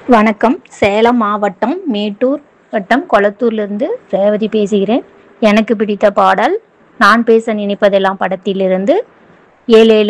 வணக்கம். சேலம் மாவட்டம் மேட்டூர் வட்டம் கொளத்தூர்லேருந்து ரேவதி பேசுகிறேன். எனக்கு பிடித்த பாடல் நான் பேச நினைப்பதெல்லாம் படத்திலிருந்து ஏழேழு